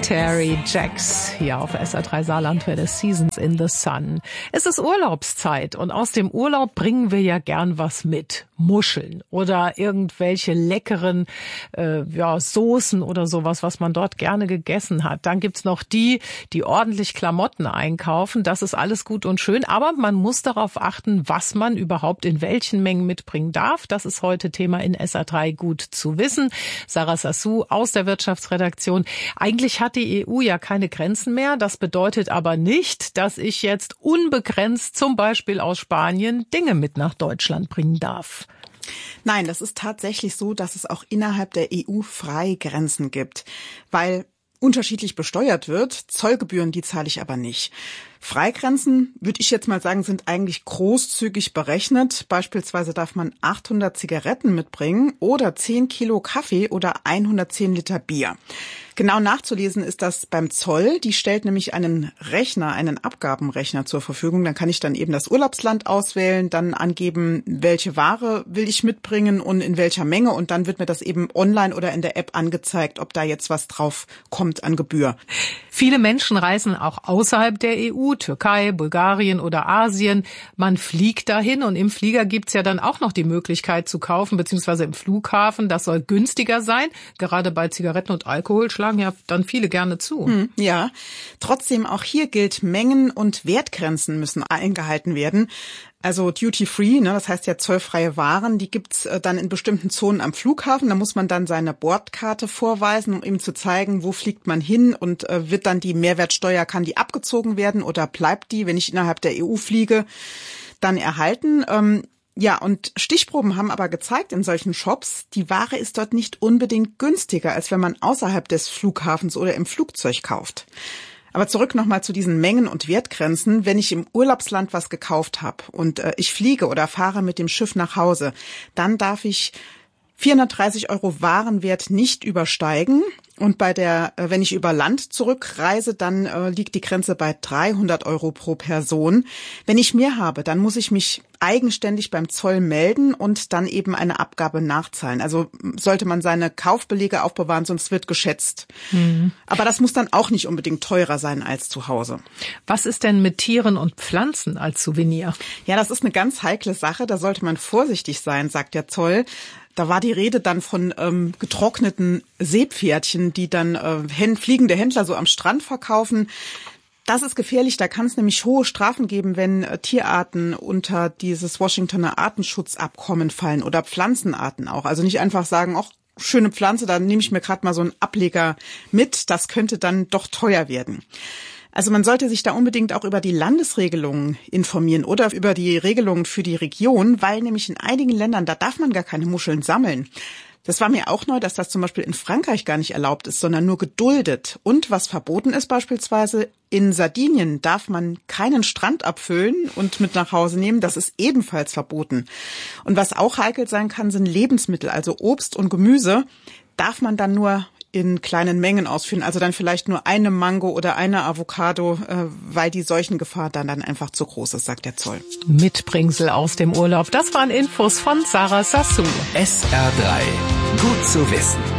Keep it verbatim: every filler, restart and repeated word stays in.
Terry Jacks hier auf S R drei Saarland für das Seasons in the Sun. Es ist Urlaubszeit und aus dem Urlaub bringen wir ja gern was mit. Muscheln oder irgendwelche leckeren äh, ja, Soßen oder sowas, was man dort gerne gegessen hat. Dann gibt's noch die, die ordentlich Klamotten einkaufen. Das ist alles gut und schön, aber man muss darauf achten, was man überhaupt in welchen Mengen mitbringen darf. Das ist heute Thema in S R drei gut zu wissen. Sarah Sassou aus der Wirtschaftsredaktion. Eigentlich hat die E U ja keine Grenzen mehr. Das bedeutet aber nicht, dass ich jetzt unbegrenzt zum Beispiel aus Spanien Dinge mit nach Deutschland bringen darf. Nein, das ist tatsächlich so, dass es auch innerhalb der E U Freigrenzen gibt, weil unterschiedlich besteuert wird. Zollgebühren, die zahle ich aber nicht. Freigrenzen, würde ich jetzt mal sagen, sind eigentlich großzügig berechnet. Beispielsweise darf man achthundert Zigaretten mitbringen oder zehn Kilo Kaffee oder hundertzehn Liter Bier. Genau nachzulesen ist das beim Zoll. Die stellt nämlich einen Rechner, einen Abgabenrechner zur Verfügung. Dann kann ich dann eben das Urlaubsland auswählen, dann angeben, welche Ware will ich mitbringen und in welcher Menge. Und dann wird mir das eben online oder in der App angezeigt, ob da jetzt was drauf kommt an Gebühr. Viele Menschen reisen auch außerhalb der E U, Türkei, Bulgarien oder Asien. Man fliegt dahin und im Flieger gibt's ja dann auch noch die Möglichkeit zu kaufen, beziehungsweise im Flughafen. Das soll günstiger sein. Gerade bei Zigaretten und Alkohol schlagen ja dann viele gerne zu. Hm, ja, trotzdem auch hier gilt, Mengen und Wertgrenzen müssen eingehalten werden. Also Duty-Free, ne, das heißt ja zollfreie Waren, die gibt's äh, dann in bestimmten Zonen am Flughafen. Da muss man dann seine Bordkarte vorweisen, um ihm zu zeigen, wo fliegt man hin und äh, wird dann die Mehrwertsteuer, kann die abgezogen werden oder bleibt die, wenn ich innerhalb der E U fliege, dann erhalten. Ähm, Ja, und Stichproben haben aber gezeigt in solchen Shops, die Ware ist dort nicht unbedingt günstiger, als wenn man außerhalb des Flughafens oder im Flugzeug kauft. Aber zurück nochmal zu diesen Mengen- und Wertgrenzen. Wenn ich im Urlaubsland was gekauft habe und äh, ich fliege oder fahre mit dem Schiff nach Hause, dann darf ich vierhundertdreißig Euro Warenwert nicht übersteigen. Und bei der, wenn ich über Land zurückreise, dann äh, liegt die Grenze bei dreihundert Euro pro Person. Wenn ich mehr habe, dann muss ich mich eigenständig beim Zoll melden und dann eben eine Abgabe nachzahlen. Also sollte man seine Kaufbelege aufbewahren, sonst wird geschätzt. Mhm. Aber das muss dann auch nicht unbedingt teurer sein als zu Hause. Was ist denn mit Tieren und Pflanzen als Souvenir? Ja, das ist eine ganz heikle Sache. Da sollte man vorsichtig sein, sagt der Zoll. Da war die Rede dann von ähm, getrockneten Seepferdchen, die dann äh, fliegende Händler so am Strand verkaufen. Das ist gefährlich, da kann es nämlich hohe Strafen geben, wenn äh, Tierarten unter dieses Washingtoner Artenschutzabkommen fallen oder Pflanzenarten auch. Also nicht einfach sagen, ach, schöne Pflanze, da nehme ich mir gerade mal so einen Ableger mit. Das könnte dann doch teuer werden. Also man sollte sich da unbedingt auch über die Landesregelungen informieren oder über die Regelungen für die Region, weil nämlich in einigen Ländern, da darf man gar keine Muscheln sammeln. Das war mir auch neu, dass das zum Beispiel in Frankreich gar nicht erlaubt ist, sondern nur geduldet. Und was verboten ist beispielsweise, in Sardinien darf man keinen Strand abfüllen und mit nach Hause nehmen. Das ist ebenfalls verboten. Und was auch heikel sein kann, sind Lebensmittel, also Obst und Gemüse, darf man dann nur in kleinen Mengen ausführen, also dann vielleicht nur eine Mango oder eine Avocado, äh, weil die Seuchengefahr dann, dann einfach zu groß ist, sagt der Zoll. Mitbringsel aus dem Urlaub, das waren Infos von Sarah Sassou. S R drei, gut zu wissen.